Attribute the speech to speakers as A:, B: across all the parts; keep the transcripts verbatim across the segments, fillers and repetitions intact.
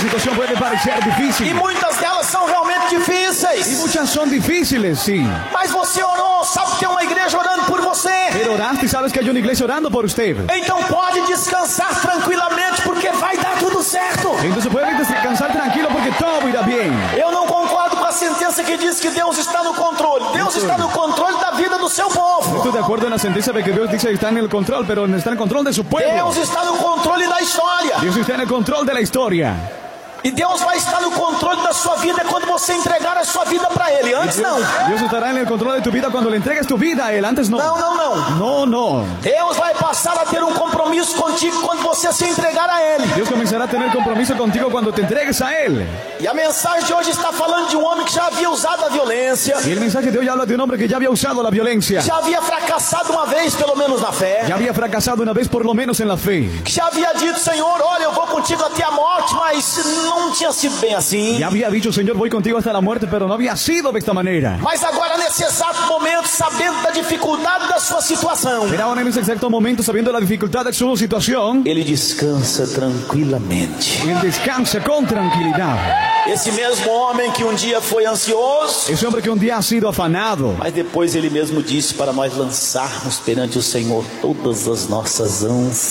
A: situación puede parecer
B: E
A: difícil.
B: muitas delas são realmente
A: Y
B: difíceis.
A: muchas son difíciles, sí.
B: Mas você orou, sabe que tem uma igreja orando por você.
A: Pero oraste y sabes que hay una iglesia orando por usted.
B: Então pode descansar tranquilamente, porque vai dar tudo certo.
A: Entonces puede descansar tranquilo porque todo irá bien.
B: Eu não concordo com a sentença que diz que Deus está no controle. Deus está no controle da vida do seu povo.
A: Estoy de acuerdo en la sentencia de que Dios dice que está en el control, pero está en el control de su pueblo.
B: Deus está no controle da história.
A: Dios está en el control de la historia.
B: E Deus vai estar no controle da sua vida quando você entregar a sua vida para Ele. Antes não.
A: Dios estará en el control de tu vida cuando le entregues tu vida a Él. Antes no.
B: Não, não, não.
A: No, no.
B: Deus vai passar a ter um compromisso contigo quando você se entregar a Ele.
A: Dios comenzará a tener compromiso contigo cuando te entregues a Él.
B: E a mensagem de hoje está falando de um homem que já havia usado a violência,
A: Y el mensaje de hoy habla de un hombre que ya había usado la violencia.
B: já havia fracassado uma vez, pelo menos na fé,
A: Ya había fracasado una vez por lo menos en la fe.
B: que já havia dito: Senhor, olha, eu vou contigo até a morte, mas não tinha sido bem assim.
A: Ya había dicho, Señor, voy contigo hasta la muerte, pero no había sido de esta manera.
B: Mas agora, nesse exato momento, sabendo da dificuldade da sua situação,
A: Pero ahora en ese exacto momento, sabiendo la dificultad de su situación,
B: ele descansa tranquilamente.
A: Él descansa con tranquilidad.
B: Esse mesmo homem que um dia foi ansioso,
A: Ese hombre que un día ha sido afanado,
B: mas depois ele mesmo disse para nós lançarmos perante o Senhor todas as nossas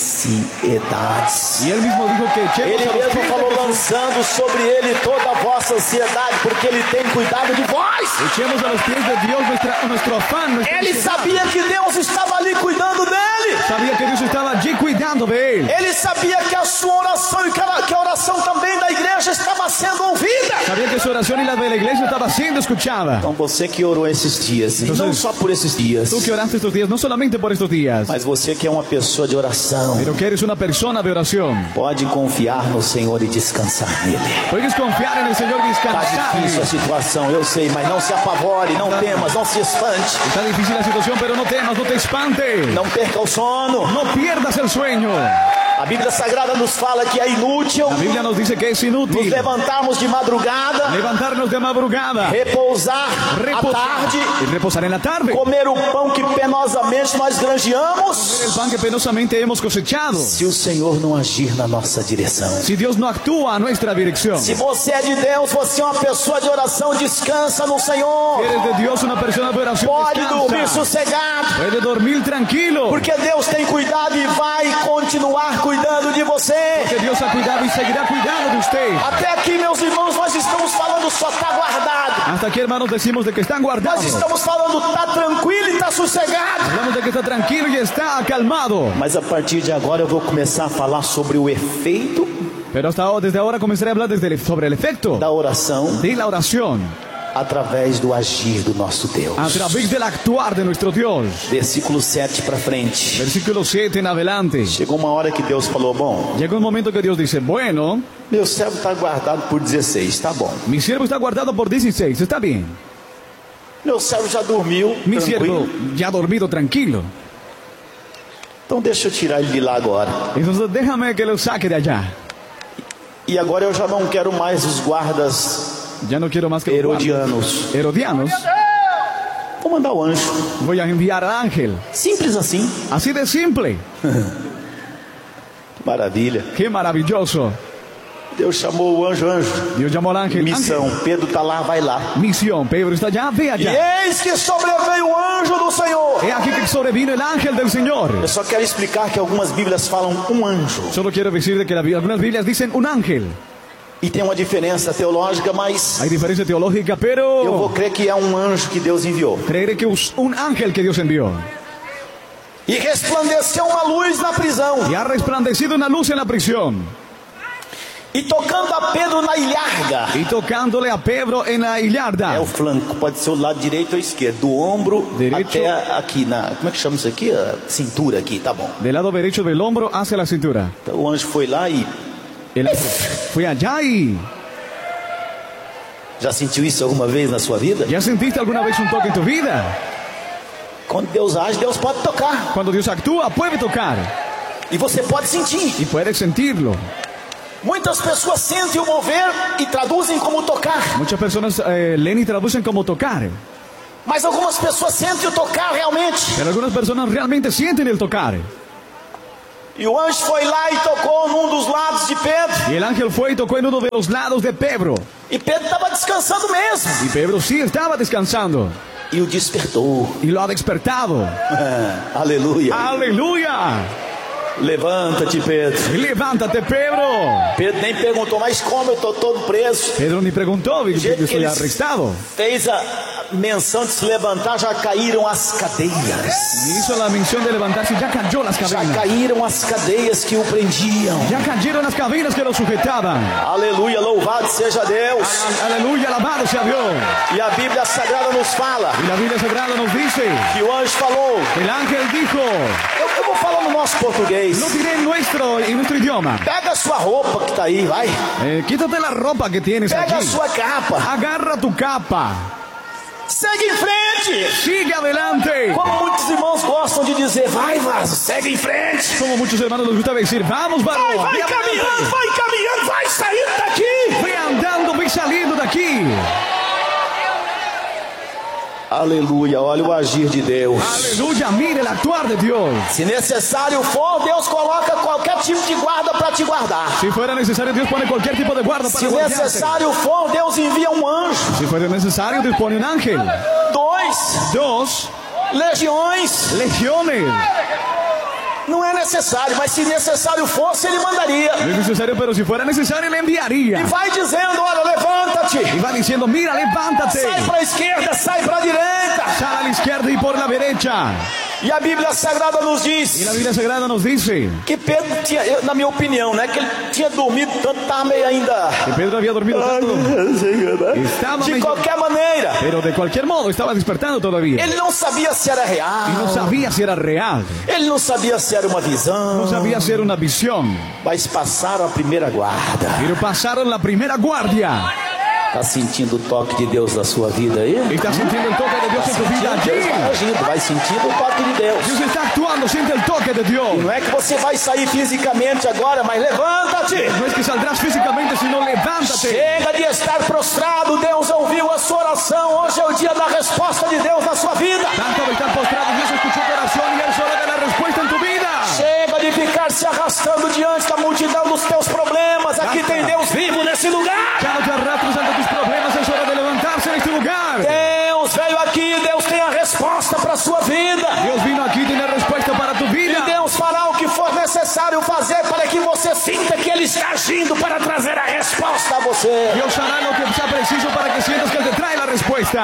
B: ansiedades.
A: y él mismo dijo que echemos
B: Ele
A: a los
B: mesmo
A: pies de
B: falou
A: Jesús.
B: lançando sobre ele toda a vossa ansiedade, porque ele tem cuidado de vós.
A: Echemos a los pies de Dios nuestra, nuestro afán, nuestra
B: Ele
A: ansiedad.
B: sabia que Deus estava ali cuidando dele.
A: Sabía que Dios estaba allí cuidando de él.
B: Ele sabia que a sua oração e que a, que a oração também da igreja estava sendo ouvida.
A: Sabía que su oración y la de la iglesia estaba siendo escuchada.
B: Então você que orou esses dias, e
A: Então,
B: não só por esses dias,
A: Tú que oraste estos días, no solamente por estos días,
B: mas você que é uma pessoa de oração,
A: pero que eres una persona de oración,
B: pode confiar no Senhor e descansar nele.
A: puedes confiar en el Señor y
B: Está
A: descansar.
B: difícil a situação, eu sei, mas não se apavore, não temas, não se espante,
A: Está difícil la situación, pero no temas, no te espantes.
B: não perca o sono.
A: No pierdas el sueño.
B: A Bíblia Sagrada nos fala que é inútil
A: La Biblia nos dice que es
B: nos
A: inútil
B: levantarmos de madrugada,
A: levantarnos de madrugada,
B: repousar à
A: reposar,
B: tarde,
A: y reposar en la tarde,
B: comer o pão que penosamente nós granjeamos,
A: el pan que penosamente hemos cosechado.
B: se o Senhor não agir na nossa direção.
A: Si Dios no actúa a nuestra dirección,
B: Se você é de Deus, você é uma pessoa de oração, descansa no Senhor.
A: eres de Dios una persona de oración,
B: Pode dormir
A: descansa,
B: sossegado,
A: puede dormir tranquilo,
B: porque Deus tem cuidado e vai continuar cuidando de você.
A: que Dios ha cuidado y seguirá cuidando de usted.
B: Até aqui, meus irmãos, nós estamos falando só está guardado.
A: Hasta aquí, hermanos, decimos de que están
B: Nós
A: guardados.
B: estamos falando está tranquilo e está sossegado.
A: Hablamos de que está tranquilo y está acalmado.
B: Mas a partir de agora eu vou começar a falar sobre o efeito
A: Pero hasta ahora, desde ahora comenzaré a hablar desde el- sobre el efecto
B: da oração
A: de la oración
B: através do agir do nosso Deus.
A: a través del actuar de nuestro Dios.
B: Versículo sete para frente.
A: Versículo siete en adelante.
B: Chegou uma hora que Deus falou: bom,
A: Llega un momento que Dios dice, bueno,
B: meu servo está guardado por dezesseis, tá bom.
A: mi siervo está guardado por dieciséis, está bien.
B: Meu servo já dormiu,
A: Mi siervo
B: tranquilo.
A: ya ha dormido tranquilo.
B: Então deixa eu tirar ele de lá agora.
A: Entonces déjame que lo saque de allá.
B: E agora eu já não quero mais os guardas
A: Ya no quiero más que los
B: herodianos.
A: herodianos.
B: Vou mandar o anjo.
A: Voy a enviar al ángel.
B: Simples assim.
A: Así de simple.
B: Maravilha.
A: Qué maravilloso.
B: Deus chamou o anjo, anjo.
A: Dios llamó al ángel.
B: Missão. Pedro está lá, vai lá.
A: Ángel. Misión. Pedro está allá, ve
B: E
A: allá.
B: eis que sobreveio o anjo do Senhor.
A: He aquí que sobrevino el ángel del Señor.
B: Eu só quero explicar que algumas Bíblias falam um anjo.
A: Solo quiero decir de que la- algunas Biblias dicen un ángel.
B: E tem uma diferença teológica, mas
A: Hay diferencia teológica,
B: eu
A: pero
B: vou crer que é um anjo que Deus enviou.
A: creeré que es un ángel que Dios envió.
B: E resplandeceu uma luz na prisão.
A: Y ha resplandecido una luz en la prisión.
B: E tocando a Pedro na ilharga.
A: Y tocándole a Pedro en la
B: É
A: hillarda.
B: o flanco, pode ser o lado direito ou esquerdo, do ombro
A: Direito.
B: até aqui na, como é que chama isso aqui? A cintura aqui, tá bom.
A: Del lado derecho del hombro hacia la cintura.
B: Então o anjo foi lá e
A: El ángel fue allá y...
B: já sentiu isso alguma vez na sua vida?
A: ¿Ya sentiste alguna vez un toque en tu vida?
B: Quando Deus age, Deus pode tocar.
A: Cuando Dios actúa, puede tocar.
B: E você pode sentir.
A: Y puedes sentirlo.
B: Muitas pessoas sentem o mover e traduzem como tocar.
A: Muchas personas eh, leen y traducen como tocar.
B: Mas algumas pessoas sentem o tocar realmente.
A: Pero algunas personas realmente sienten el tocar.
B: E o anjo foi lá e tocou num dos lados de Pedro.
A: Y el ángel fue y tocó en uno de los lados de Pedro.
B: E Pedro estava descansando mesmo.
A: Y Pedro sí estaba descansando.
B: E o despertou.
A: Y lo ha despertado.
B: Aleluia.
A: ¡Aleluya!
B: Levanta-te, Pedro.
A: Levántate, Pedro.
B: Pedro nem perguntou, mas como eu estou todo preso?
A: Pedro ni preguntó,
B: Do
A: yo
B: jeito que
A: estoy
B: ele
A: arrestado.
B: fez a menção de se levantar, já caíram as cadeias.
A: Ni hizo la mención de levantarse, ya cayó las
B: Já
A: cadenas.
B: caíram as cadeias que o prendiam.
A: Ya cayeron las cadenas que lo sujetaban.
B: Aleluia, louvado seja Deus.
A: Aleluya, alabado sea Dios.
B: E a Bíblia Sagrada nos fala
A: Y la Biblia Sagrada nos dice,
B: que o anjo falou.
A: el ángel dijo,
B: Eu, eu vou falar no nosso português.
A: lo diré en nuestro, en nuestro idioma.
B: Pega a sua roupa que está aí, vai.
A: Eh, quítate la ropa que tienes
B: Pega a
A: aquí.
B: sua capa.
A: Agarra tu capa.
B: Segue em frente.
A: Sigue adelante.
B: Como muitos irmãos gostam de dizer, vai, vaso, segue em frente.
A: Como muchos hermanos nos gusta decir, vamos, varón.
B: Vai, vai
A: ve
B: caminhando,
A: adelante.
B: vai caminhando, vai saindo daqui.
A: Ve andando, ve saliendo de aquí.
B: Aleluia, olha o agir de Deus.
A: Aleluya, mire el actuar de Dios.
B: Se necessário for, Deus coloca qualquer tipo de guarda para te guardar.
A: Si fuera necesario, Dios pone cualquier tipo de guarda para
B: Se
A: guardarte.
B: necessário for, Deus envia um anjo.
A: Si fuera necesario, Dios pone un ángel.
B: Dois,
A: Dos
B: legiões.
A: legiones.
B: Não é necessário, mas se necessário fosse, ele mandaria.
A: No es necesario, pero si fuera necesario, le enviaría.
B: E vai dizendo, olha, levanta-te.
A: Y va diciendo, mira, levántate.
B: Sai para a esquerda, sai para a direita.
A: Sal a la izquierda y por la derecha.
B: E a Bíblia Sagrada nos
A: Y
B: diz
A: la Biblia Sagrada nos dice
B: que Pedro tinha, eu, na minha opinião, né, que ele tinha dormido tanto, estava meio ainda.
A: que Pedro había dormido tanto. Estaba
B: De
A: medio-
B: qualquer maneira,
A: Pero de cualquier modo, estaba despertando todavía.
B: ele não sabia se era
A: Y no
B: real.
A: sabía si era real.
B: Ele não sabia se era uma visão.
A: No sabía si era una visión.
B: Mas passaram a primeira guarda.
A: Pero pasaron la primera guardia.
B: Está sentindo o toque de Deus na sua vida aí?
A: ¿Estás sintiendo el toque de Dios en tu vida
B: Deus vai
A: allí?
B: agindo, vai sentindo o toque de Deus.
A: Dios está actuando, siente el toque de Dios.
B: Não é que você vai sair fisicamente agora, mas levanta-te.
A: No es que saldrás físicamente, sino levántate.
B: Chega de estar prostrado, Deus ouviu a sua oração. Hoje é o dia da resposta de Deus na sua vida.
A: Tanto de estar postrado, Dios escuchó tu oración y es hora de la respuesta en tu vida.
B: Chega de ficar se arrastando diante da multidão dos teus problemas. Aqui tem Deus vivo nesse lugar.
A: Ya no te arrastres ante tus problemas, es hora de levantarse en este lugar.
B: Deus veio aqui, Deus tem a resposta para a sua vida.
A: Dios vino aquí y tiene respuesta para tu
B: E
A: vida.
B: Deus fará o que for necessário fazer para que você sinta que Ele está agindo para trazer a resposta a você.
A: Dios hará lo que sea preciso para que sientas que Él te trae la respuesta.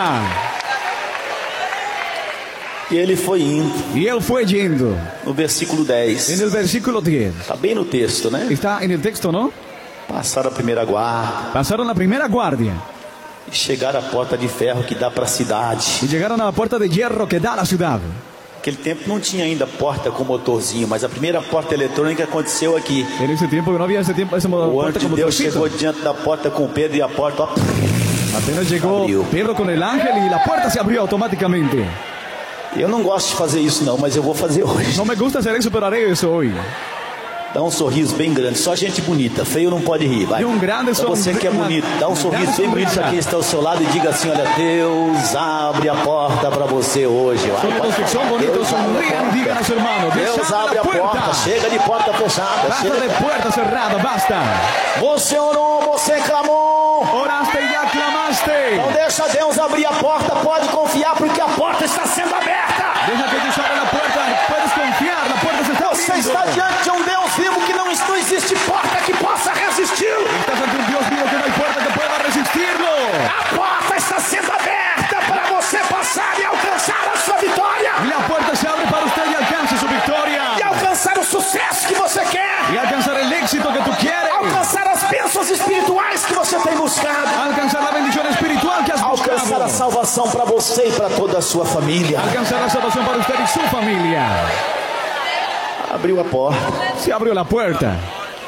B: E ele foi indo.
A: Y Él fue yendo.
B: No versículo dez.
A: En el versículo diez.
B: Está bem no texto, né?
A: Está en el texto, ¿no?
B: Passaram a primeira guarda
A: Pasaron la primera guardia
B: e chegaram à porta de ferro que dá para a cidade.
A: y llegaron a la puerta de hierro que da a la ciudad.
B: Naquele tempo não tinha ainda porta com motorzinho, mas a primeira porta eletrônica aconteceu aqui.
A: En ese tiempo, no había ese tiempo, esa
B: O
A: puerta
B: anjo de
A: como
B: Deus
A: trocito.
B: chegou diante da porta com Pedro e a porta, ó,
A: Apenas llegó
B: Abrió.
A: Pedro con el ángel y la puerta se abrió automáticamente.
B: eu não gosto de fazer isso não, mas eu vou fazer hoje.
A: No me gusta hacer eso, pero haré eso hoy.
B: Dá um sorriso bem grande, só gente bonita, feio não pode rir, vai.
A: E um grande
B: Pra você que é
A: sorriso,
B: bonito, dá um
A: uma
B: sorriso
A: grande
B: bem bonito
A: sonrisa.
B: para quem está ao seu lado e diga assim, olha, Deus abre a porta para você hoje. Vai,
A: Solo
B: vai,
A: los que son
B: vai.
A: bonitos
B: Deus abre a
A: sonrían y
B: porta.
A: digan a su hermano,
B: Deus
A: Dios
B: abre
A: abre
B: a
A: la
B: porta,
A: puerta.
B: chega de porta fechada.
A: Basta de
B: Chega.
A: puerta cerrada, basta.
B: Você orou, você clamou.
A: Oraste y ya clamaste.
B: Não deixa Deus abrir a porta, pode confiar porque a porta está sendo aberta.
A: Deja que Dios abra la puerta, puedes confiar, la puerta se está
B: Você
A: abriendo.
B: está diante de um Deus vivo que não, não existe porta que possa resisti-lo.
A: Estás ante un Dios vivo que no hay puerta que pueda resistirlo.
B: A porta está sendo aberta para você passar e alcançar a sua vitória.
A: Y la puerta se abre para usted y alcance su victoria.
B: E alcançar o sucesso que você quer.
A: Y alcanzar el éxito que tú quieres.
B: Alcançar as bênçãos espirituais que você tem buscado.
A: Alcanzar la bendición espiritual que has
B: Alcançar a
A: buscado.
B: salvação para você e para toda a sua família.
A: Alcanzar la salvación para usted y su familia.
B: Abriu a porta.
A: Se abrió la puerta.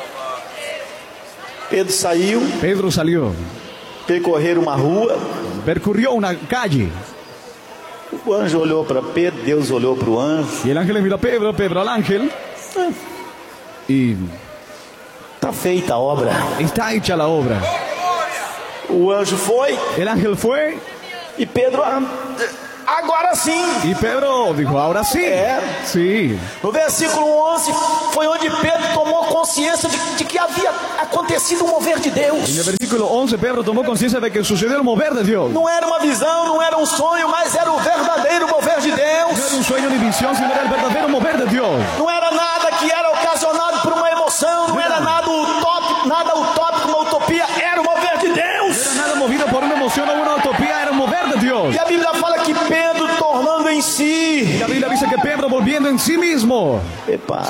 B: Pedro saiu,
A: Pedro salió.
B: percorreram uma rua.
A: Percurrió una calle.
B: O anjo olhou para Pedro, Deus olhou para o anjo.
A: Y el ángel le miró a Pedro, Pedro al ángel. Y
B: Está feita a obra.
A: está hecha la obra.
B: O anjo foi
A: El ángel fue
B: e Pedro a- agora sim.
A: Y Pedro dijo, ahora sí.
B: É.
A: Sí.
B: No versículo onze, foi onde Pedro tomou consciência de, de que havia acontecido um mover de Deus.
A: En el versículo once, Pedro tomó conciencia de que sucedió el mover de Dios.
B: Não era uma visão, não era um sonho, mas era o verdadeiro mover de
A: No
B: Deus.
A: era un sueño ni visión, sino era el verdadero mover de Dios.
B: Não era nada que era ocasionado por uma emoção, não era nada utópico, nada utópico, uma utopia, era o mover de
A: No
B: Deus.
A: era nada movido por una emoción o una utopía, era un mover de Dios.
B: E a Bíblia fala que Pedro, tornando em si,
A: Y la Biblia dice que Pedro, volviendo en sí mismo,
B: epa,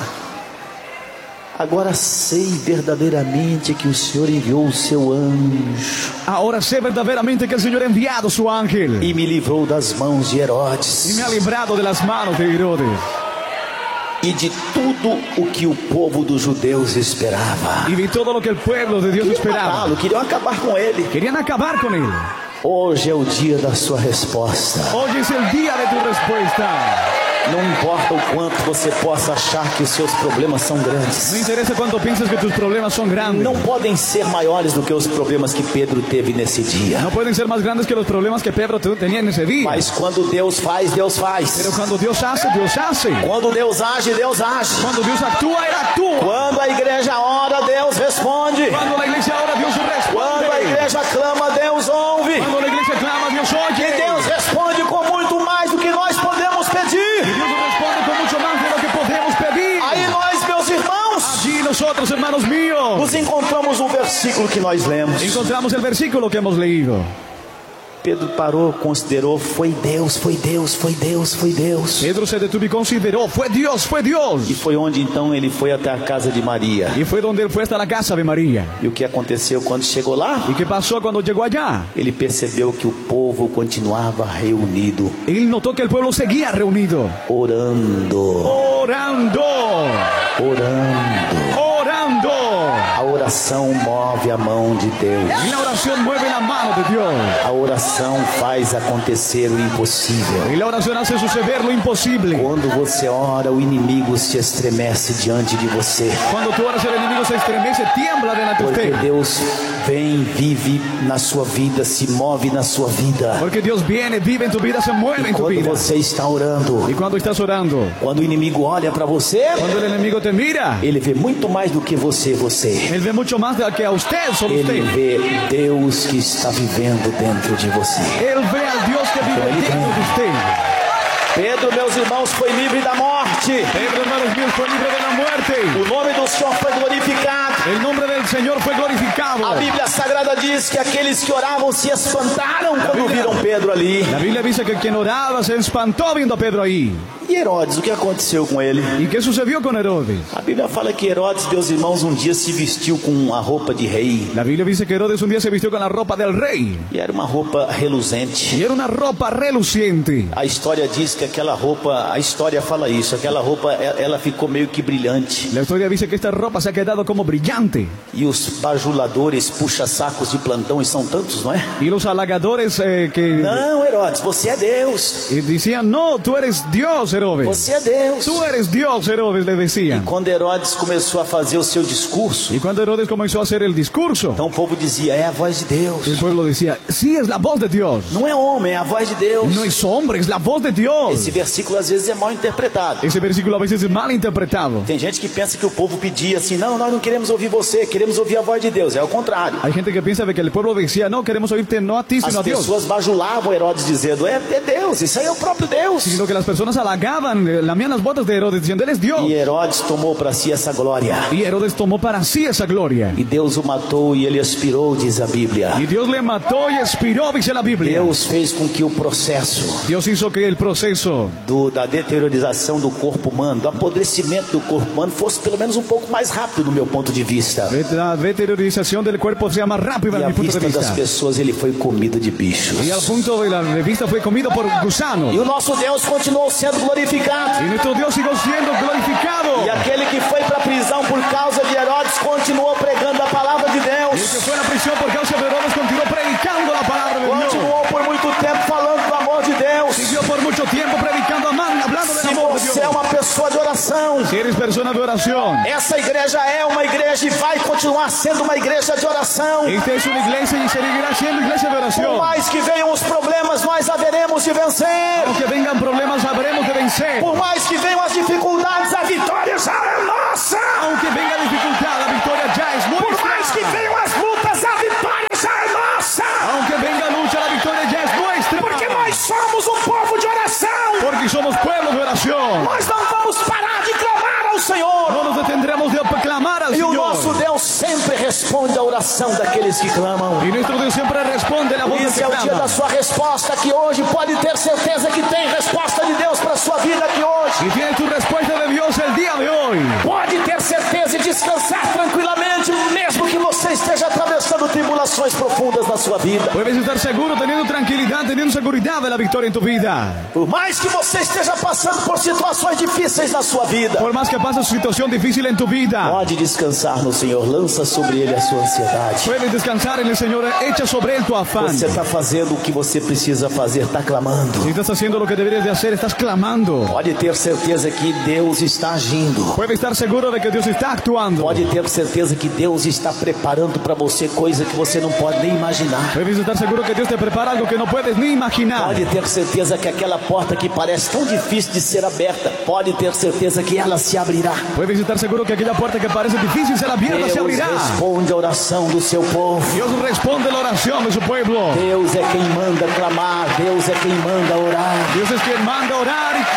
B: agora sei verdadeiramente que o Senhor enviou o seu anjo
A: ahora sé verdaderamente que el Señor ha enviado su ángel
B: e me livrou das mãos de
A: y
B: Herodes
A: me ha librado de las manos de Herodes
B: e de tudo o que o povo dos judeus esperava.
A: y de todo lo que el pueblo de Dios
B: Queriam
A: esperaba.
B: matá-lo, queriam acabar com ele.
A: Querían acabar con él.
B: Hoje é o dia da sua resposta.
A: Hoy es el día de tu respuesta.
B: Não importa o quanto você possa achar que os seus problemas são
A: No
B: grandes,
A: interesa cuánto piensas que tus problemas son grandes.
B: não podem ser maiores do que os problemas que Pedro teve nesse dia.
A: No pueden ser más grandes que los problemas que Pedro tu- tenía en ese día.
B: Mas quando Deus faz, Deus faz.
A: Pero cuando Dios hace, Dios hace.
B: Quando Deus age, Deus age.
A: Cuando Dios actúa, Él actúa.
B: Quando a igreja ora, Deus responde.
A: Cuando la iglesia ora, Dios
B: Quando a
A: responde.
B: igreja clama, Deus ouve.
A: Cuando la iglesia clama, Dios
B: E
A: oye.
B: Deus responde com muito mais do que nós podemos pedir.
A: Dios responde con mucho más de lo que podemos pedir.
B: Aí nós, meus irmãos,
A: Allí nosotros, hermanos míos,
B: nos encontramos no versículo que nós lemos.
A: encontramos el versículo que hemos leído.
B: Pedro parou, considerou, foi Deus, foi Deus, foi Deus, foi Deus.
A: Pedro se detuvo y consideró, fue Dios, fue Dios.
B: E foi onde então ele foi até a casa de Maria.
A: Y fue donde él fue hasta la casa de María.
B: E o que aconteceu quando chegou lá?
A: ¿Y qué pasó cuando llegó allá?
B: Ele percebeu que o povo continuava reunido,
A: Él notó que el pueblo seguía reunido,
B: orando,
A: orando,
B: orando.
A: orando.
B: A oração move a mão de Deus.
A: Y la oración mueve la mano de Dios.
B: A oração faz acontecer o impossível.
A: Y la oración hace suceder lo imposible.
B: Quando você ora, o inimigo se estremece diante de você.
A: Cuando tú oras, el enemigo se estremece, tiembla delante de
B: Porque
A: usted.
B: Deus vem, vive na sua vida, se move na sua vida.
A: Porque Dios viene, vive en tu vida, se mueve en tu
B: Quando
A: vida.
B: você está orando,
A: Y cuando estás orando,
B: quando o inimigo olha para você,
A: cuando el enemigo te mira,
B: ele vê muito mais do que você, você.
A: él ve mucho más de que a usted, solo
B: Ele
A: usted.
B: vê Deus que está vivendo dentro de você.
A: Él ve al Dios que vive dentro de usted.
B: Pedro, meus irmãos, foi livre da morte.
A: Pedro, hermanos míos, fue libre de la muerte.
B: O nome do Senhor foi glorificado.
A: El nombre del Señor fue glorificado.
B: A Bíblia Sagrada diz que aqueles que oravam se espantaram quando viram Pedro ali.
A: La Biblia dice que quien oraba se espantó viendo a Pedro ahí.
B: E Herodes, o que aconteceu com ele?
A: ¿Y qué sucedió con Herodes?
B: A Bíblia fala que Herodes, meus irmãos, um dia se vestiu com a roupa de rei.
A: La Biblia dice que Herodes un día se vistió con la ropa del rey.
B: E era uma roupa
A: Y
B: reluzente.
A: era una ropa reluciente.
B: A história diz que aquela roupa, a história fala isso, aquela roupa, e- ela ficou meio que brilhante.
A: La historia dice que esta ropa se ha quedado como brillante.
B: E os bajuladores, puxa-sacos de plantão, e são tantos, não é?
A: Y los halagadores eh, que
B: Não, Herodes, você é Deus.
A: eh, decían, no, tú eres Dios, Herodes.
B: Você é Deus.
A: Tú eres Dios, Herodes, le decían.
B: Quando Herodes começou a fazer o seu discurso,
A: Y cuando Herodes comenzó a hacer el discurso,
B: então o povo dizia, é a voz de Deus.
A: el pueblo decía, sí, es la voz de Dios.
B: Não é homem, é a voz de Deus.
A: No es hombre, es la voz de Dios.
B: Esse versículo às vezes é mal interpretado.
A: Ese versículo a veces es mal interpretado.
B: Tem gente que pensa que o povo pedia assim, não, nós não queremos ouvir você, queremos ouvir a voz de Deus. É o contrário.
A: Hay gente que piensa de que el pueblo decía, no, queremos oírte no a ti,
B: As
A: sino a Dios.
B: pessoas bajulavam Herodes dizendo, é, é Deus, isso aí é o próprio Deus.
A: Sino que las personas halagaban, eh, lamían las botas de Herodes diciendo, él es Dios.
B: E Herodes tomou para si essa glória.
A: Y Herodes tomó para sí esa gloria.
B: E Deus o matou e ele expirou, diz a Bíblia.
A: Y Dios le mató y expiró, dice la Biblia.
B: Deus fez com que o processo
A: Dios hizo que el proceso
B: do, da deteriorização do corpo humano, do apodrecimento do corpo humano, fosse pelo menos um pouco mais rápido do meu ponto de vista.
A: la deteriorización del cuerpo sea más rápida
B: E
A: desde
B: à
A: mi punto de
B: vista das
A: vista.
B: pessoas ele foi comido de bichos.
A: Y al punto de la vista fue comido por gusanos.
B: E o nosso Deus continuou sendo glorificado.
A: Y nuestro Dios siguió siendo glorificado.
B: E aquele que foi para a prisão por causa de Herodes continuou pregando a palavra de
A: Y el que
B: Deus.
A: fue a la prisión por causa de Herodes continuó predicando la palabra de Dios.
B: Continuou por muito tempo falando do amor de Deus.
A: Siguió por mucho tiempo predicando, amando, hablando del
B: Se
A: amor de
B: você
A: Dios.
B: é uma pessoa de oração, oração.
A: Si eres persona de oración,
B: Essa igreja é uma igreja e vai continuar sendo uma igreja de oração.
A: esta es una iglesia y seguirá siendo iglesia de
B: Por
A: oración.
B: mais que venham os problemas, nós haveremos de vencer.
A: Aunque vengan problemas, sabremos de vencer.
B: Por mais que venham as dificuldades, a vitória já é nossa.
A: Aunque venga dificultad, la victoria ya es
B: Por mais que
A: nuestra.
B: venham as lutas, a vitória já é nossa.
A: Aunque venga lucha, la victoria ya es nuestra.
B: Porque nós somos um povo de oração.
A: Porque somos pueblo de oración.
B: Nós não vamos parar de clamar ao Senhor.
A: No nos detendremos de clamar al
B: E o
A: Señor.
B: nosso Deus sempre responde a oração daqueles que clamam.
A: Y nuestro Dios siempre responde la voz
B: Esse
A: que
B: é o dia
A: clama.
B: da sua resposta, que hoje pode ter certeza que tem resposta de Deus para a sua vida aqui hoje.
A: Y tienes tu respuesta de Dios el día de hoy.
B: Pode ter certeza e descansar tranquilamente, mesmo que você esteja atravessando tribulações profundas na sua vida.
A: Puedes estar seguro, teniendo tranquilidad, teniendo seguridad de la victoria en tu vida.
B: Por mais que você esteja passando por situações difíceis na sua vida,
A: Por más que pases situación difícil en tu vida,
B: pode descansar no Senhor, lança sobre Ele a sua ansiedade.
A: puedes descansar en el Señor, echa sobre Él tu afán.
B: Você está fazendo o que você precisa fazer, está clamando.
A: Si estás haciendo lo que deberías de hacer, estás clamando.
B: Pode ter certeza que Deus está agindo.
A: Puedes estar seguro de que Dios está actuando.
B: Pode ter certeza que Deus está preparando para você coisa que você não pode nem imaginar.
A: Puedes estar seguro que Dios te prepara algo que no puedes ni imaginar.
B: Pode ter certeza que aquela porta que parece tão difícil de ser aberta, pode ter certeza que ela se abrirá.
A: Puedes estar seguro que aquella puerta que parece difícil será abierta, se
B: Deus
A: abrirá.
B: responde a oração do seu povo.
A: Dios responde la oración de su pueblo.
B: Deus é quem manda clamar, Deus é quem manda orar.
A: Dios es quien manda orar y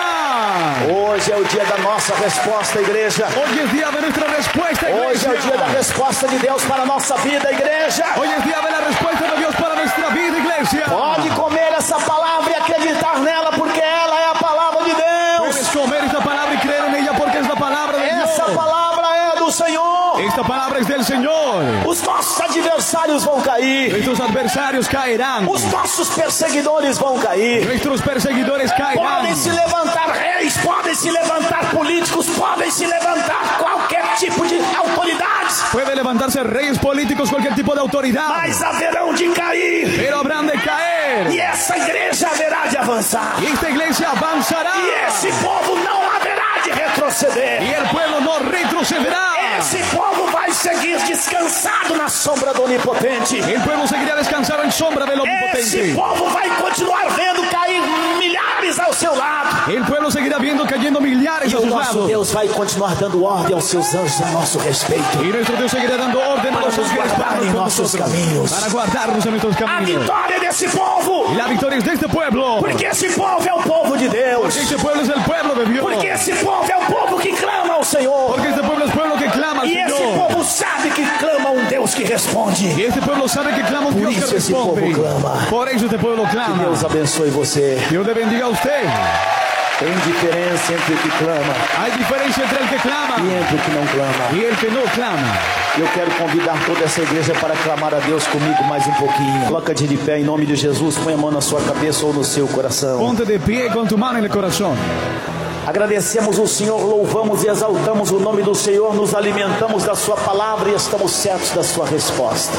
A: clamar.
B: Hoje é o dia da nossa resposta, igreja.
A: Hoy es día de nuestra respuesta,
B: Hoje é o dia da
A: iglesia.
B: resposta de Deus para a nossa vida, igreja.
A: Hoy es día de la respuesta de Dios para nuestra vida, iglesia.
B: Pode comer essa palavra e acreditar nela, porque ela é a palavra de
A: Puedes
B: Deus.
A: comer esta palabra y creer en ella porque es la palabra de
B: Essa
A: Dios.
B: palavra é do Senhor.
A: Esta palabra es del Señor.
B: Os nossos adversários vão cair.
A: Nuestros adversarios caerán.
B: Os nossos perseguidores vão cair.
A: Nuestros perseguidores caerán.
B: Podem se levantar reis, podem se levantar políticos, podem se levantar qualquer tipo de autoridades,
A: Puede levantarse reyes políticos, cualquier tipo de autoridad.
B: mas haverão de cair.
A: Pero habrán de caer.
B: E essa igreja haverá de avançar.
A: Y esta iglesia avanzará.
B: E esse povo não haverá de retroceder.
A: Y el pueblo no retrocederá.
B: Esse povo vai seguir descansado na sombra do Onipotente.
A: El pueblo seguirá descansando en sombra del
B: Esse
A: Omnipotente.
B: povo vai continuar vendo cair milhares ao seu lado.
A: El pueblo seguirá viendo cayendo millares
B: E
A: a
B: o
A: sus
B: nosso
A: lados.
B: Deus vai continuar dando ordem aos seus anjos a nosso respeito.
A: Y nuestro Dios seguirá dando orden a
B: Para
A: los
B: nos
A: ángeles
B: guardar
A: para
B: em
A: con
B: nossos
A: nosotros,
B: caminhos.
A: para guardarnos en nuestros
B: A
A: caminos.
B: vitória desse povo.
A: Y la victoria es de este pueblo.
B: Porque esse povo é o povo de Deus.
A: Porque este pueblo es el pueblo de Dios.
B: Porque esse povo é o povo que clama ao Senhor.
A: Porque este pueblo es pueblo que clama al
B: E esse
A: Señor.
B: povo sabe que clama a um Deus que responde.
A: Y este pueblo sabe que clama a un
B: Por
A: Dios que
B: isso esse povo
A: responde.
B: clama.
A: Por eso este pueblo clama.
B: Deus abençoe você.
A: Dios le bendiga a usted.
B: Tem diferença entre o que clama
A: Hay diferencia entre el que clama
B: e entre o que não clama.
A: y el que no clama.
B: Eu quero convidar toda essa igreja para clamar a Deus comigo mais um pouquinho. Coloca-te de pé em nome de Jesus. Põe a mão na sua cabeça ou no seu coração.
A: Ponte de pie con tu mano en el corazón.
B: Agradecemos o Senhor, louvamos e exaltamos o nome do Senhor, nos alimentamos da sua palavra e estamos certos da sua resposta.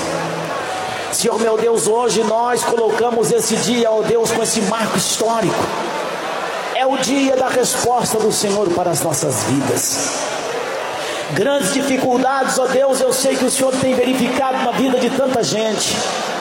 B: Senhor meu Deus, hoje nós colocamos esse dia, ó Deus, com esse marco histórico. É o dia da resposta do Senhor para as nossas vidas. Grandes dificuldades, ó Deus, eu sei que o Senhor tem verificado na vida de tanta gente.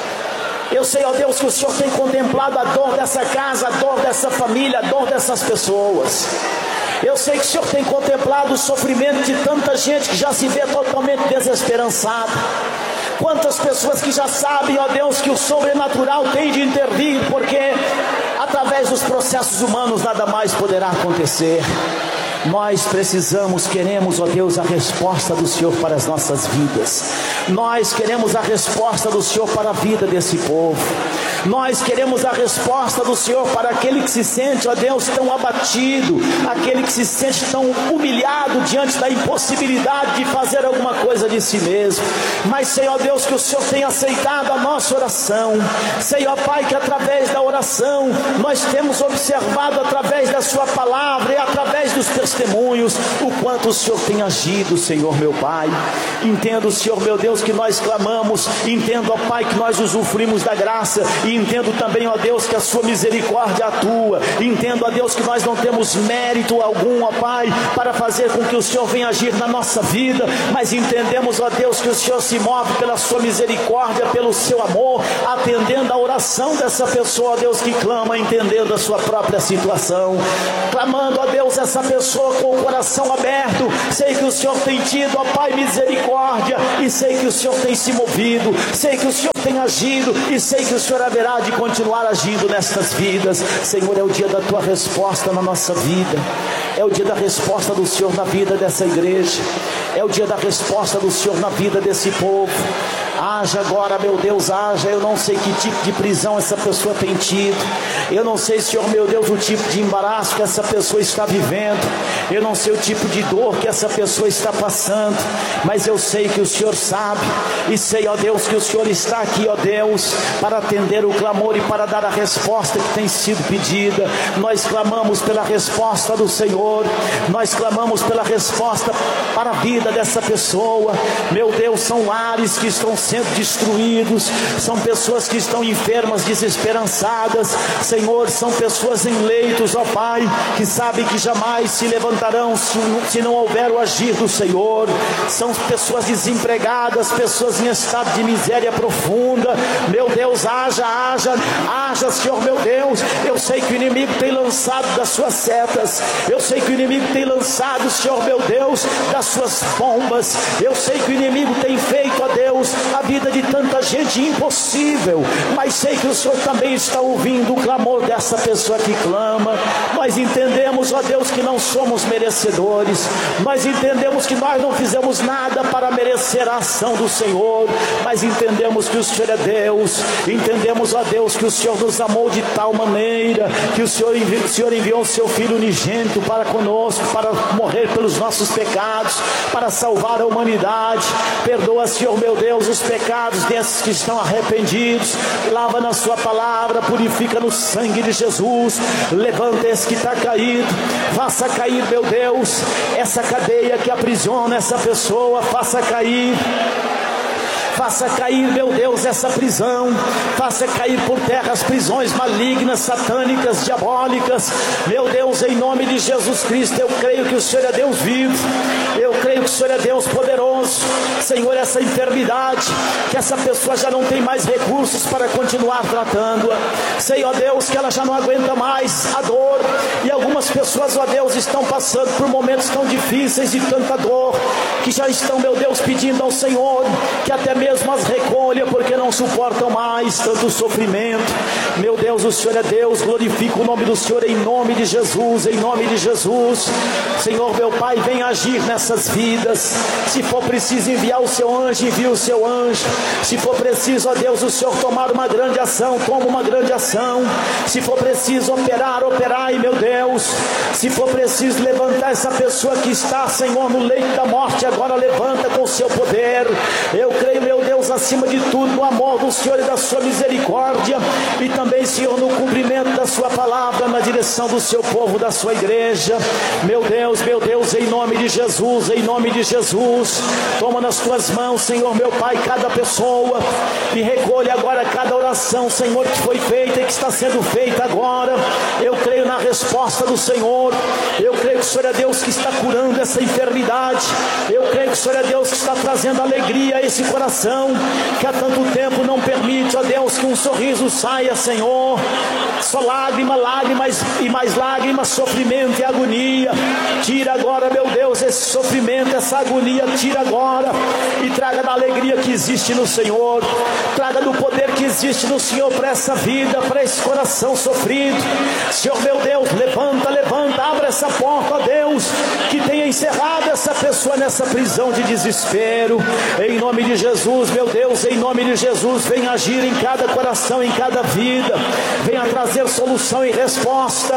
B: Eu sei, ó Deus, que o Senhor tem contemplado a dor dessa casa, a dor dessa família, a dor dessas pessoas. Eu sei que o Senhor tem contemplado o sofrimento de tanta gente que já se vê totalmente desesperançada. Quantas pessoas que já sabem, ó Deus, que o sobrenatural tem de intervir, porque através dos processos humanos nada mais poderá acontecer. Nós precisamos, queremos, ó Deus, a resposta do Senhor para as nossas vidas. Nós queremos a resposta do Senhor para a vida desse povo. Nós queremos a resposta do Senhor para aquele que se sente, ó Deus, tão abatido, aquele que se sente tão humilhado diante da impossibilidade de fazer alguma coisa de si mesmo. Mas sei, ó Deus, que o Senhor tem aceitado a nossa oração. Sei, ó Pai, que através da oração nós temos observado através da sua palavra e através dos testemunhos o quanto o Senhor tem agido, Senhor meu Pai. Entendo, Senhor meu Deus, que nós clamamos, entendo, ó Pai, que nós usufruímos da graça, e e entendo também, ó Deus, que a sua misericórdia atua. Entendo, ó Deus, que nós não temos mérito algum, ó Pai, para fazer com que o Senhor venha agir na nossa vida, mas entendemos, ó Deus, que o Senhor se move pela sua misericórdia, pelo seu amor, atendendo a oração dessa pessoa, ó Deus, que clama, entendendo a sua própria situação, clamando, ó Deus, essa pessoa com o coração aberto. Sei que o Senhor tem tido, ó Pai, misericórdia, e sei que o Senhor tem se movido, sei que o Senhor tem agido, e sei que o Senhor haverá de continuar agindo nestas vidas. Senhor, é o dia da tua resposta na nossa vida, é o dia da resposta do Senhor na vida dessa igreja, é o dia da resposta do Senhor na vida desse povo. Haja agora, meu Deus, haja. Eu não sei que tipo de prisão essa pessoa tem tido, eu não sei, Senhor, meu Deus, o tipo de embaraço que essa pessoa está vivendo, eu não sei o tipo de dor que essa pessoa está passando, mas eu sei que o Senhor sabe, e sei, ó Deus, que o Senhor está aqui, ó Deus, para atender o clamor e para dar a resposta que tem sido pedida. Nós clamamos pela resposta do Senhor, nós clamamos pela resposta para a vida dessa pessoa. Meu Deus, são lares que estão sendo destruídos, são pessoas que estão enfermas, desesperançadas, Senhor, são pessoas em leitos, ó Pai, que sabem que jamais se levantarão se, se não houver o agir do Senhor. São pessoas desempregadas, pessoas em estado de miséria profunda. Meu Deus, haja, haja, haja, Senhor, meu Deus. Eu sei que o inimigo tem lançado das suas setas, eu sei que o inimigo tem lançado, Senhor, meu Deus, das suas bombas. Eu sei que o inimigo tem feito, ó Deus, a vida de tanta gente impossível, mas sei que o Senhor também está ouvindo o clamor dessa pessoa que clama. Nós entendemos, ó Deus, que não somos merecedores, nós entendemos que nós não fizemos nada para merecer a ação do Senhor, mas entendemos que o Senhor é Deus, entendemos, ó Deus, que o Senhor nos amou de tal maneira, que o Senhor, envi- o Senhor enviou o seu Filho unigênito para conosco, para morrer pelos nossos pecados, para salvar a humanidade. Perdoa, Senhor, meu Deus, os pecados desses que estão arrependidos, lava na sua palavra, purifica no sangue de Jesus, levanta esse que está caído, faça cair, meu Deus, essa cadeia que aprisiona essa pessoa, faça cair, faça cair, meu Deus, essa prisão, faça cair por terra as prisões malignas, satânicas, diabólicas. Meu Deus, em nome de Jesus Cristo, eu creio que o Senhor é Deus vivo, eu creio que o Senhor é Deus poderoso. Senhor, essa enfermidade, que essa pessoa já não tem mais recursos para continuar tratando-a, sei, ó Deus, que ela já não aguenta mais a dor, e algumas pessoas, ó Deus, estão passando por momentos tão difíceis e tanta dor, que já estão, meu Deus, pedindo ao Senhor que até mesmo as recolha, porque não suportam mais tanto sofrimento. Meu Deus, o Senhor é Deus, glorifica o nome do Senhor em nome de Jesus, em nome de Jesus. Senhor, meu Pai, vem agir nessas vidas. Se for preciso enviar o seu anjo, envia o seu anjo. Se for preciso, ó Deus, o Senhor tomar uma grande ação, toma uma grande ação. Se for preciso operar, operai, meu Deus. Se for preciso levantar essa pessoa que está, Senhor, no leito da morte, agora levanta com o seu poder. Eu creio, meu Deus, acima de tudo, no amor do Senhor e da sua misericórdia, e também, Senhor, no cumprimento da sua palavra, na direção do seu povo, da sua igreja. Meu Deus, meu Deus, em nome de Jesus, em nome de Jesus, toma nas tuas mãos, Senhor, meu Pai, cada pessoa, e recolhe agora cada oração, Senhor, que foi feita e que está sendo feita agora. Eu creio na resposta do Senhor, eu creio que o Senhor é Deus que está curando essa enfermidade, eu creio que o Senhor é Deus que está trazendo alegria a esse coração, que há tanto tempo não permite, ó Deus, que um sorriso saia, Senhor. Só lágrima, lágrimas e mais lágrimas, sofrimento e agonia. Tira agora, meu Deus, esse sofrimento, essa agonia, tira agora, e traga da alegria que existe no Senhor, traga do poder que existe no Senhor para essa vida, para esse coração sofrido. Senhor, meu Deus, levanta, levanta, abre essa porta, ó Deus, que tenha encerrado essa pessoa nessa prisão de desespero. Em nome de Jesus, meu Deus, em nome de Jesus, venha agir em cada coração, em cada vida, venha trazer solução e resposta.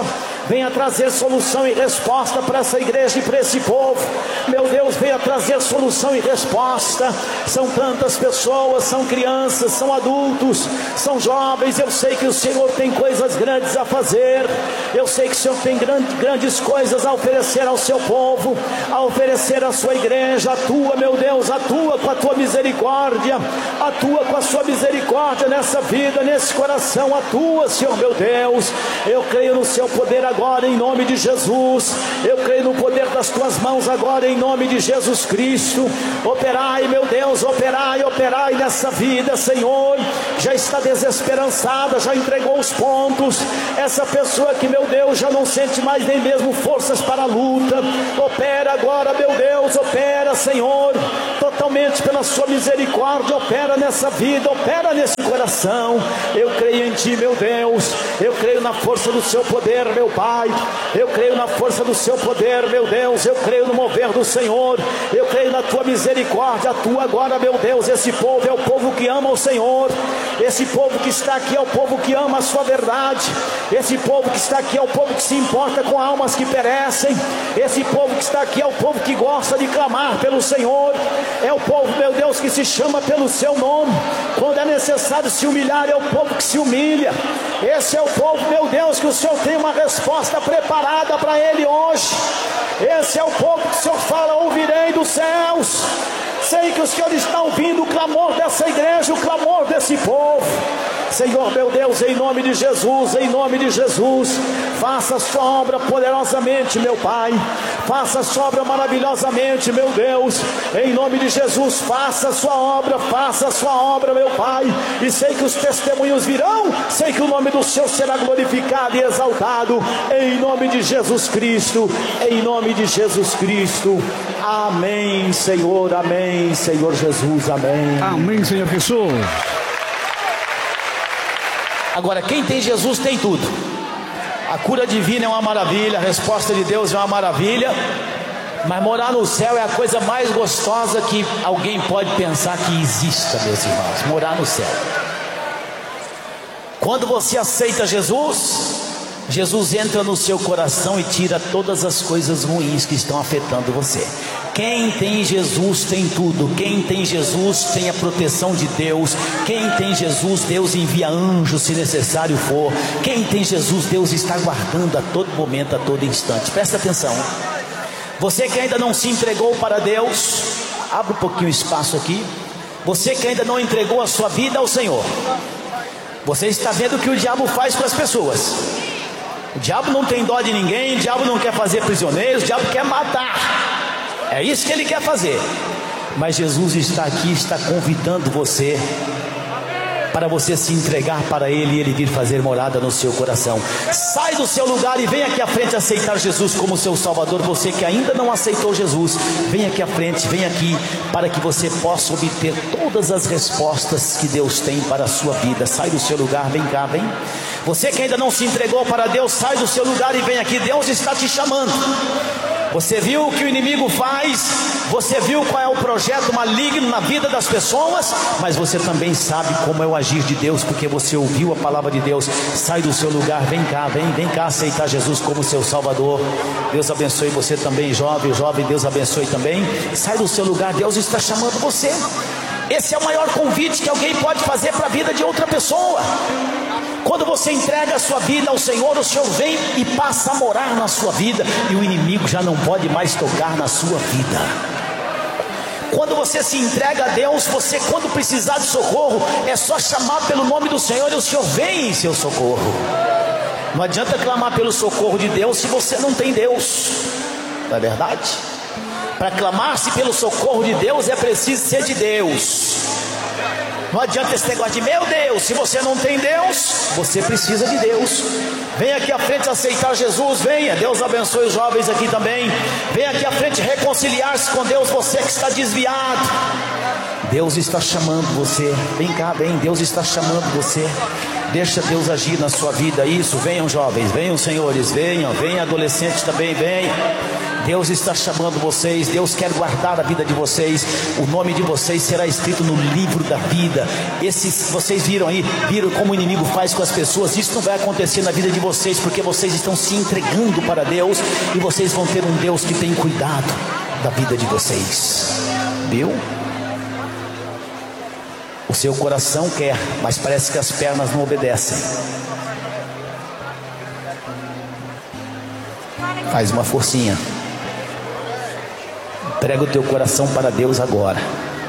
B: venha trazer solução e resposta para essa igreja e para esse povo. Meu Deus, venha trazer solução e resposta. São tantas pessoas, são crianças, são adultos, são jovens. Eu sei que o Senhor tem coisas grandes a fazer. Eu sei que o Senhor tem grandes, grandes coisas a oferecer ao seu povo, a oferecer à sua igreja. Atua, meu Deus, atua com a tua misericórdia, atua com a sua misericórdia nessa vida, nesse coração. Atua, Senhor meu Deus. Eu creio no seu poder agora em nome de Jesus. Eu creio no poder das tuas mãos agora em nome de Jesus Cristo. Operai, meu Deus, operai, operai nessa vida, Senhor. Já está desesperançada, já entregou os pontos. Essa pessoa que, meu Deus, já não sente mais nem mesmo forças para a luta. Opera agora, meu Deus, opera, Senhor, totalmente pela sua misericórdia. Opera nessa vida, opera nesse coração. Eu creio em ti, meu Deus. Eu creio na força do seu poder, meu Pai. Eu creio na força do seu poder, meu Deus. Eu creio no mover do Senhor. Eu creio na tua misericórdia. Atua agora, meu Deus. Esse povo é o povo que ama o Senhor. Esse povo que está aqui é o povo que ama a sua verdade. Esse povo que está aqui é o povo que se importa com almas que perecem. Esse povo que está aqui é o povo que gosta de clamar pelo Senhor. É o povo, meu Deus, que se chama pelo seu nome. Quando é necessário se humilhar, é o povo que se humilha. Esse é o povo, meu Deus, que o Senhor tem uma resposta preparada para ele hoje. Esse é o povo que o Senhor fala: ouvirei dos céus. Sei que o Senhor está ouvindo o clamor dessa igreja, o clamor desse povo. Senhor meu Deus, em nome de Jesus, em nome de Jesus, faça a sua obra poderosamente, meu Pai. Faça a sua obra maravilhosamente, meu Deus. Em nome de Jesus, faça a sua obra, faça a sua obra, meu Pai. E sei que os testemunhos virão, sei que o nome do Senhor será glorificado e exaltado. Em nome de Jesus Cristo, em nome de Jesus Cristo. Amém, Senhor, amém, Senhor Jesus, amém.
A: Amém, Senhor Jesus.
B: Agora, quem tem Jesus tem tudo. A cura divina é uma maravilha, a resposta de Deus é uma maravilha, mas morar no céu é a coisa mais gostosa que alguém pode pensar que exista, meus irmãos. Morar no céu. Quando você aceita Jesus, Jesus entra no seu coração e tira todas as coisas ruins que estão afetando você. Quem tem Jesus tem tudo. Quem tem Jesus tem a proteção de Deus. Quem tem Jesus, Deus envia anjos se necessário for. Quem tem Jesus, Deus está guardando a todo momento, a todo instante. Presta atenção. Você que ainda não se entregou para Deus, abre um pouquinho o espaço aqui. Você que ainda não entregou a sua vida ao Senhor, você está vendo o que o diabo faz com as pessoas. O diabo não tem dó de ninguém. O diabo não quer fazer prisioneiros. O diabo quer matar. É isso que ele quer fazer. Mas Jesus está aqui, está convidando você para você se entregar para Ele e Ele vir fazer morada no seu coração. Sai do seu lugar e vem aqui à frente aceitar Jesus como seu Salvador. Você que ainda não aceitou Jesus, vem aqui à frente, vem aqui, para que você possa obter todas as respostas que Deus tem para a sua vida. Sai do seu lugar, vem cá, vem. Você que ainda não se entregou para Deus, sai do seu lugar e vem aqui. Deus está te chamando. Você viu o que o inimigo faz, você viu qual é o projeto maligno na vida das pessoas, mas você também sabe como é o agir de Deus, porque você ouviu a palavra de Deus. Sai do seu lugar, vem cá, vem, vem cá aceitar Jesus como seu Salvador. Deus abençoe você também, jovem, jovem, Deus abençoe também. Sai do seu lugar, Deus está chamando você. Esse é o maior convite que alguém pode fazer para a vida de outra pessoa. Quando você entrega a sua vida ao Senhor, o Senhor vem e passa a morar na sua vida, e o inimigo já não pode mais tocar na sua vida. Quando você se entrega a Deus, você, quando precisar de socorro, é só chamar pelo nome do Senhor e o Senhor vem em seu socorro. Não adianta clamar pelo socorro de Deus se você não tem Deus, não é verdade? Para clamar-se pelo socorro de Deus é preciso ser de Deus. Não adianta esse negócio de meu Deus, se você não tem Deus, você precisa de Deus. Venha aqui à frente aceitar Jesus, venha. Deus abençoe os jovens aqui também. Venha aqui à frente reconciliar-se com Deus, você que está desviado. Deus está chamando você. Vem cá, vem, Deus está chamando você. Deixa Deus agir na sua vida. Isso, venham jovens, venham senhores, venham, venham adolescentes também, venham. Deus está chamando vocês, Deus quer guardar a vida de vocês, o nome de vocês será escrito no livro da vida. Esses, vocês viram aí, viram como o inimigo faz com as pessoas. Isso não vai acontecer na vida de vocês, porque vocês estão se entregando para Deus, e vocês vão ter um Deus que tem cuidado da vida de vocês. Viu? O seu coração quer, mas parece que as pernas não obedecem. Faz uma forcinha. Entrega o teu coração para Deus agora.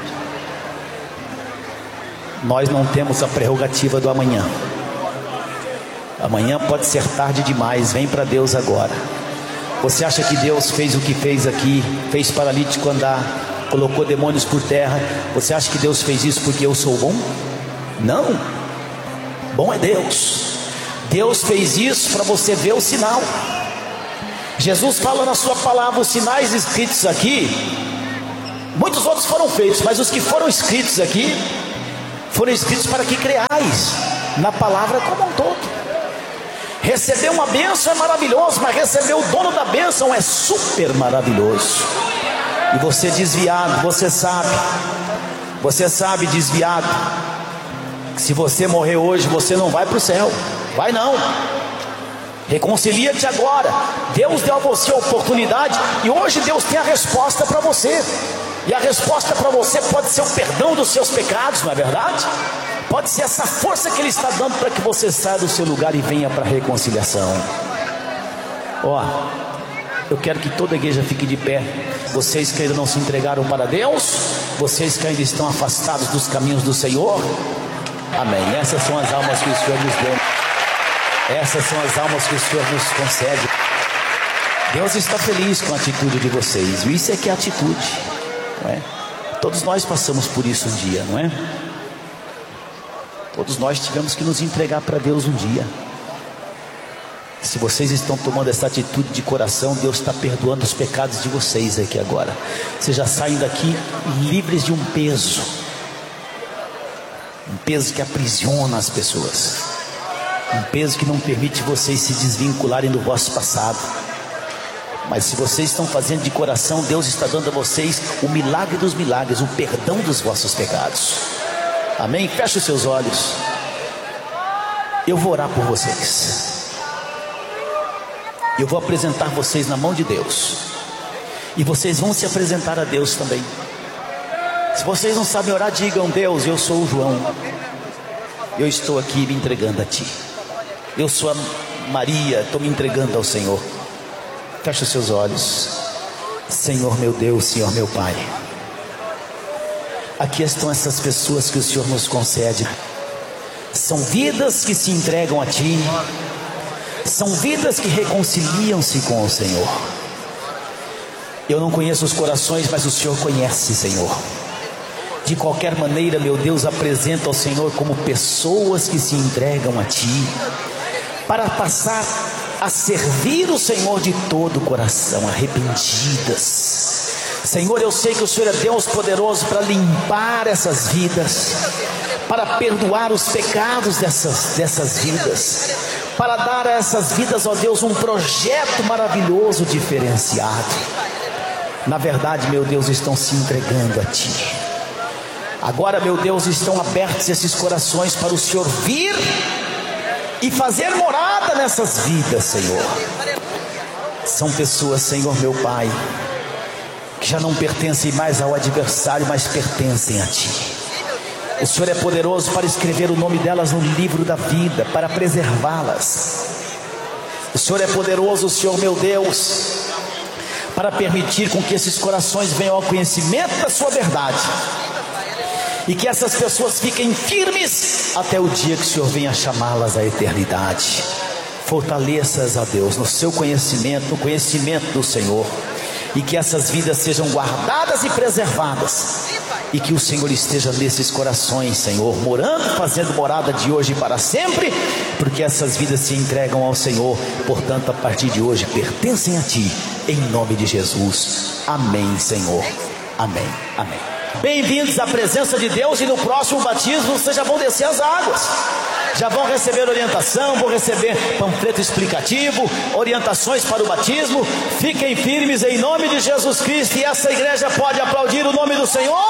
B: Nós não temos a prerrogativa do amanhã. Amanhã pode ser tarde demais. Vem para Deus agora. Você acha que Deus fez o que fez aqui? Fez paralítico andar, colocou demônios por terra. Você acha que Deus fez isso porque eu sou bom? Não. Bom é Deus. Deus fez isso para você ver o sinal. Jesus fala na sua palavra, os sinais escritos aqui, muitos outros foram feitos, mas os que foram escritos aqui, foram escritos para que creais na palavra como um todo. Receber uma bênção é maravilhoso, mas receber o dono da bênção é super maravilhoso. E você desviado, você sabe, você sabe desviado, que se você morrer hoje, você não vai para o céu. Vai não. Reconcilia-te agora. Deus deu a você a oportunidade, e hoje Deus tem a resposta para você. E a resposta para você pode ser o perdão dos seus pecados, não é verdade? Pode ser essa força que Ele está dando para que você saia do seu lugar e venha para a reconciliação. Ó, eu quero que toda a igreja fique de pé. Vocês que ainda não se entregaram para Deus, vocês que ainda estão afastados dos caminhos do Senhor, amém. Essas são as almas que o Senhor nos deu. Essas são as almas que o Senhor nos concede. Deus está feliz com a atitude de vocês. Isso é que é atitude, não é? Todos nós passamos por isso um dia, não é? Todos nós tivemos que nos entregar para Deus um dia. Se vocês estão tomando essa atitude de coração, Deus está perdoando os pecados de vocês aqui agora. Vocês já saem daqui livres de um peso, um peso que aprisiona as pessoas, um peso que não permite vocês se desvincularem do vosso passado. Mas se vocês estão fazendo de coração, Deus está dando a vocês o milagre dos milagres, o perdão dos vossos pecados. Amém? Feche os seus olhos. Eu vou orar por vocês. Eu vou apresentar vocês na mão de Deus, e vocês vão se apresentar a Deus também. Se vocês não sabem orar, digam: Deus, eu sou o João, eu estou aqui me entregando a Ti. Eu sou a Maria, estou me entregando ao Senhor. Feche os seus olhos. Senhor meu Deus, Senhor meu Pai, aqui estão essas pessoas que o Senhor nos concede. São vidas que se entregam a Ti, são vidas que reconciliam-se com o Senhor. Eu não conheço os corações, mas o Senhor conhece, Senhor. De qualquer maneira, meu Deus, apresenta ao Senhor como pessoas que se entregam a Ti, para passar a servir o Senhor de todo o coração, arrependidas. Senhor, eu sei que o Senhor é Deus poderoso para limpar essas vidas, para perdoar os pecados dessas, dessas vidas, para dar a essas vidas, ó Deus, um projeto maravilhoso, diferenciado. Na verdade, meu Deus, estão se entregando a Ti. Agora, meu Deus, estão abertos esses corações para o Senhor vir e fazer morada nessas vidas, Senhor. São pessoas, Senhor meu Pai, que já não pertencem mais ao adversário, mas pertencem a Ti. O Senhor é poderoso para escrever o nome delas no livro da vida, para preservá-las. O Senhor é poderoso, Senhor meu Deus, para permitir com que esses corações venham ao conhecimento da Sua verdade, e que essas pessoas fiquem firmes até o dia que o Senhor venha chamá-las à eternidade. Fortaleça-as, a Deus, no seu conhecimento, no conhecimento do Senhor, e que essas vidas sejam guardadas e preservadas, e que o Senhor esteja nesses corações, Senhor, morando, fazendo morada de hoje para sempre, porque essas vidas se entregam ao Senhor. Portanto, a partir de hoje pertencem a Ti, em nome de Jesus. Amém, Senhor. Amém, amém. Bem-vindos à presença de Deus, e no próximo batismo vocês já vão descer as águas. já vão receber orientação, vão receber panfleto explicativo, orientações para o batismo. Fiquem firmes em nome de Jesus Cristo, e essa igreja pode aplaudir o nome do Senhor.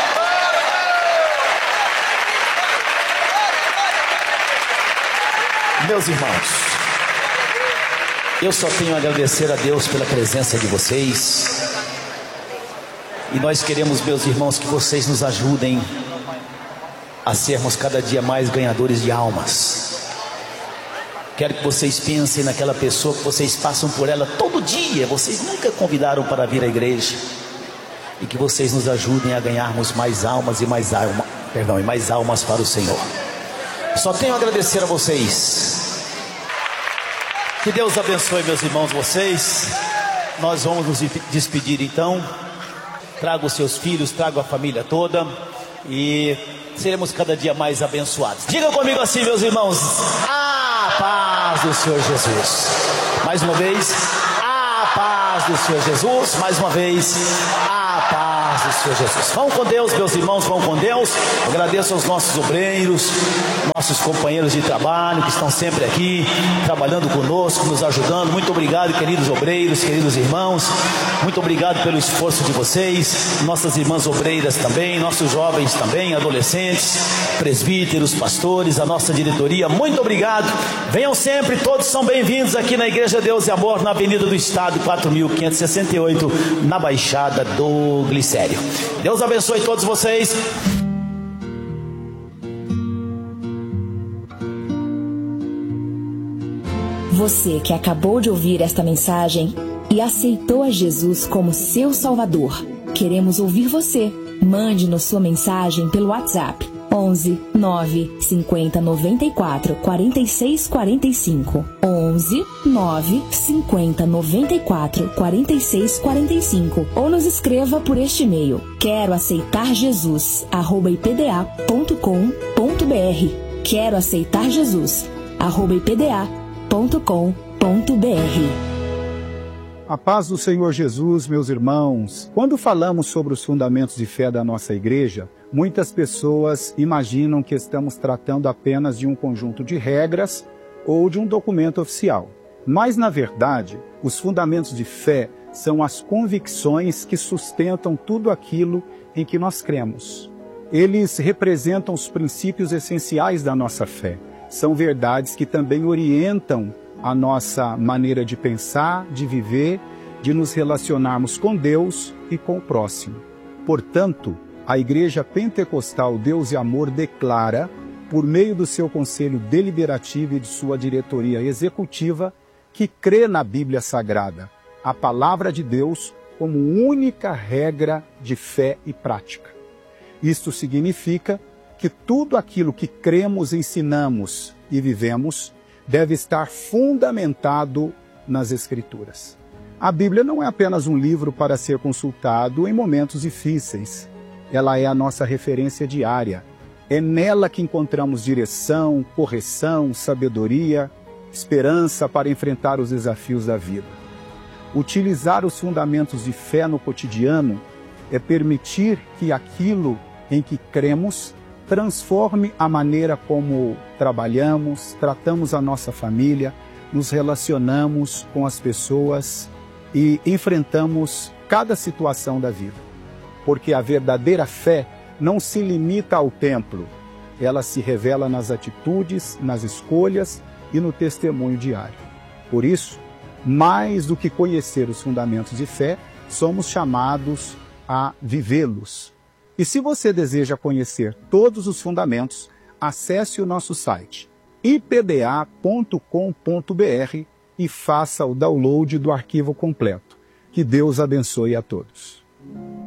B: Meus irmãos, eu só tenho a agradecer a Deus pela presença de vocês, e nós queremos, meus irmãos, que vocês nos ajudem a sermos cada dia mais ganhadores de almas. Quero que vocês pensem naquela pessoa que vocês passam por ela todo dia, vocês nunca convidaram para vir à igreja, e que vocês nos ajudem a ganharmos mais almas e mais alma, perdão, e mais almas para o Senhor. Só tenho a agradecer a vocês. Que Deus abençoe, meus irmãos, vocês. Nós vamos nos despedir então. Traga os seus filhos, traga a família toda, e seremos cada dia mais abençoados. Diga comigo assim, meus irmãos: a paz do Senhor Jesus. Mais uma vez, a paz do Senhor Jesus. Mais uma vez, a paz do Senhor Jesus. Vão com Deus, meus irmãos, vão com Deus. Agradeço aos nossos obreiros, nossos companheiros de trabalho que estão sempre aqui, trabalhando conosco, nos ajudando. Muito obrigado, queridos obreiros, queridos irmãos. Muito obrigado pelo esforço de vocês. Nossas irmãs obreiras também, nossos jovens também, adolescentes, presbíteros, pastores, a nossa diretoria. Muito obrigado. Venham sempre, todos são bem-vindos aqui na Igreja Deus e Amor, na Avenida do Estado, quatro mil quinhentos e sessenta e oito, na Baixada do Glicério. Deus abençoe todos vocês.
C: Você que acabou de ouvir esta mensagem e aceitou a Jesus como seu Salvador, queremos ouvir você. Mande-nos sua mensagem pelo WhatsApp onze, nove, cinquenta, noventa e quatro, quarenta e seis, quarenta e cinco. onze, nove, cinquenta, noventa e quatro, quarenta e seis, quarenta e cinco. Ou nos escreva por este e-mail: quero aceitar Jesus, arroba i p d a ponto com ponto b r. Quero aceitar Jesus, arroba i p d a ponto com ponto b r.
D: A paz do Senhor Jesus, meus irmãos. Quando falamos sobre os fundamentos de fé da nossa igreja, muitas pessoas imaginam que estamos tratando apenas de um conjunto de regras ou de um documento oficial. Mas, na verdade, os fundamentos de fé são as convicções que sustentam tudo aquilo em que nós cremos. Eles representam os princípios essenciais da nossa fé. São verdades que também orientam a nossa maneira de pensar, de viver, de nos relacionarmos com Deus e com o próximo. Portanto, a Igreja Pentecostal Deus e Amor declara, por meio do seu conselho deliberativo e de sua diretoria executiva, que crê na Bíblia Sagrada, a palavra de Deus, como única regra de fé e prática. Isto significa que tudo aquilo que cremos, ensinamos e vivemos deve estar fundamentado nas Escrituras. A Bíblia não é apenas um livro para ser consultado em momentos difíceis. Ela é a nossa referência diária. É nela que encontramos direção, correção, sabedoria, esperança para enfrentar os desafios da vida. Utilizar os fundamentos de fé no cotidiano é permitir que aquilo em que cremos transforme a maneira como trabalhamos, tratamos a nossa família, nos relacionamos com as pessoas e enfrentamos cada situação da vida. Porque a verdadeira fé não se limita ao templo, ela se revela nas atitudes, nas escolhas e no testemunho diário. Por isso, mais do que conhecer os fundamentos de fé, somos chamados a vivê-los. E se você deseja conhecer todos os fundamentos, acesse o nosso site i p d a ponto com ponto b r e faça o download do arquivo completo. Que Deus abençoe a todos.